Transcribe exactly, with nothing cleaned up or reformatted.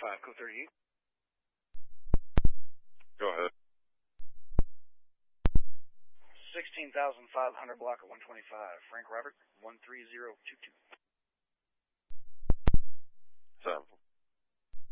five, code thirty-eight. Go ahead. sixteen thousand five hundred block of one twenty-five. Frank Robert, one three zero two two.